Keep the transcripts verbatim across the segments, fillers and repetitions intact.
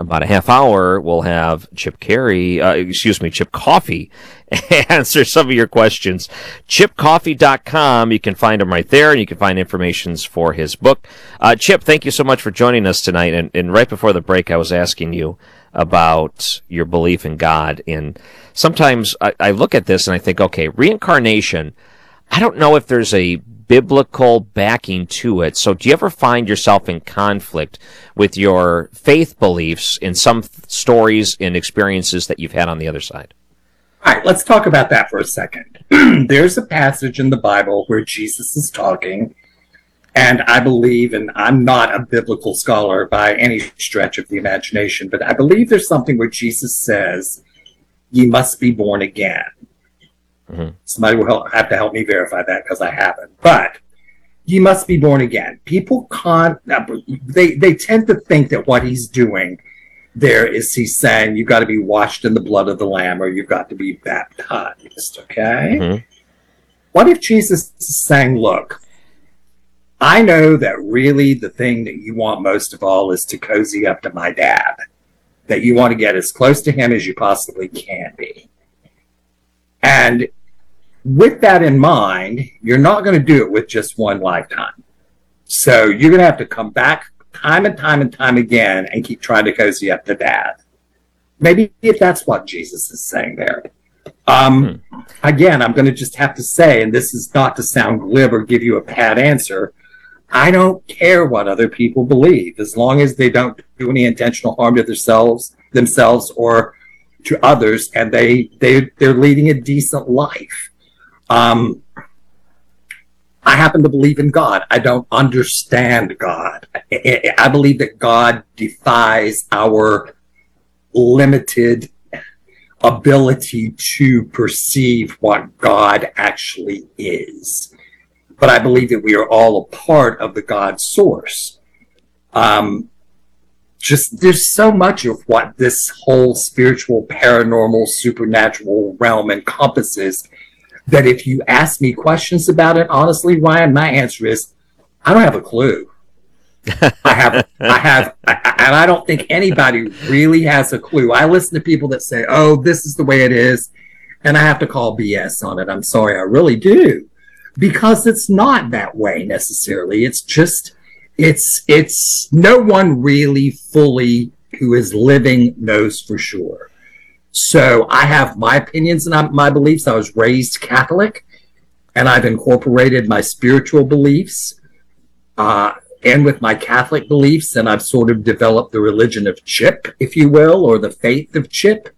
about a half hour, we'll have Chip Carey, uh, excuse me, Chip Coffey, answer some of your questions. chip coffey dot com. You can find him right there, and you can find information for his book. Uh, Chip, thank you so much for joining us tonight. And, and right before the break, I was asking you about your belief in God. And sometimes I, I look at this and I think, okay, reincarnation, I don't know if there's a biblical backing to it. So do you ever find yourself in conflict with your faith beliefs in some th- stories and experiences that you've had on the other side? All right, let's talk about that for a second. There's a passage in the Bible where Jesus is talking, and I believe, and I'm not a biblical scholar by any stretch of the imagination, but I believe there's something where Jesus says, "Ye must be born again." Mm-hmm. Somebody will help, have to help me verify that because I haven't. But you must be born again. People can't, they, they tend to think that what he's doing there is he's saying you've got to be washed in the blood of the Lamb or you've got to be baptized, okay? Mm-hmm. What if Jesus is saying, look, I know that really the thing that you want most of all is to cozy up to my dad, that you want to get as close to him as you possibly can be. And with that in mind, you're not going to do it with just one lifetime. So you're going to have to come back time and time and time again and keep trying to cozy up to dad. Maybe if that's what Jesus is saying there. Um, hmm. Again, I'm going to just have to say, and this is not to sound glib or give you a pat answer, I don't care what other people believe, as long as they don't do any intentional harm to themselves, themselves or to others, and they, they, they're leading a decent life. Um, I happen to believe in God. I don't understand God. I, I believe that God defies our limited ability to perceive what God actually is. But I believe that we are all a part of the God source. Um, just there's so much of what this whole spiritual, paranormal, supernatural realm encompasses that if you ask me questions about it, honestly, Ryan, my answer is, I don't have a clue. I have, I have, I, and I don't think anybody really has a clue. I listen to people that say, oh, this is the way it is, and I have to call B S on it. I'm sorry, I really do. Because it's not that way necessarily. It's just, it's, it's, no one really fully who is living knows for sure. So I have my opinions and my beliefs. I was raised Catholic, and I've incorporated my spiritual beliefs uh, and with my Catholic beliefs, and I've sort of developed the religion of Chip, if you will, or the faith of Chip.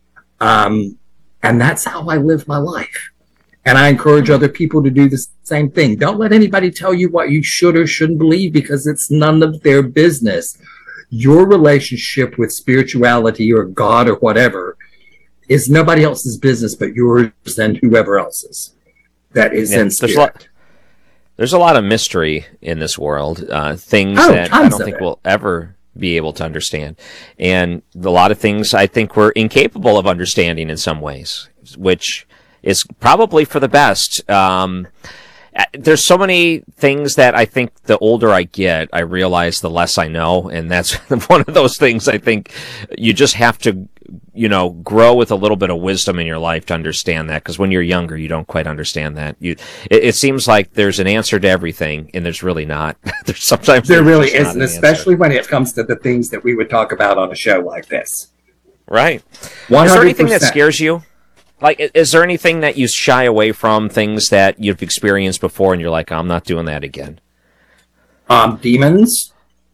Um, and that's how I live my life. And I encourage other people to do the same thing. Don't let anybody tell you what you should or shouldn't believe, because it's none of their business. Your relationship with spirituality or God or whatever is nobody else's business but yours and whoever else's that is yeah, in spirit. There's a, lot, there's a lot of mystery in this world, uh, things oh, that I don't think it. we'll ever be able to understand. And a lot of things I think we're incapable of understanding in some ways, which is probably for the best. Um, there's so many things that I think the older I get, I realize the less I know. And that's one of those things I think you just have to, you know, grow with a little bit of wisdom in your life to understand that. Because when you're younger, you don't quite understand that. You, it, it seems like there's an answer to everything, and there's really not. there's sometimes there really isn't, especially when it comes to the things that we would talk about on a show like this. Right. one hundred percent. Is there anything that scares you? Like, is there anything that you shy away from, things that you've experienced before and you're like, I'm not doing that again? Um, demons,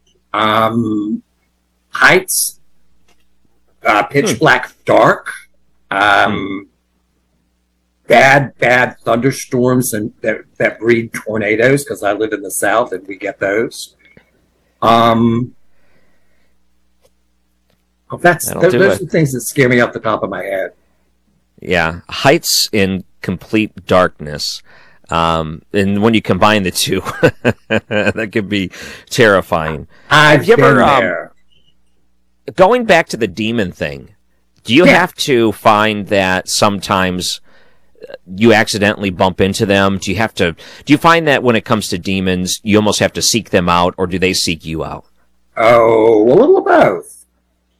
um, heights, uh, pitch hmm. black dark, um, hmm. bad, bad thunderstorms and that, that breed tornadoes, because I live in the South and we get those. Um, oh, that's, those, those are things that scare me off the top of my head. Yeah, heights in complete darkness. Um, and when you combine the two, that could be terrifying. I've Have you been ever, there. Um, going back to the demon thing, do you yeah. have to find that sometimes you accidentally bump into them? Do you have to, do you find that when it comes to demons, you almost have to seek them out, or do they seek you out? Oh, a little of both.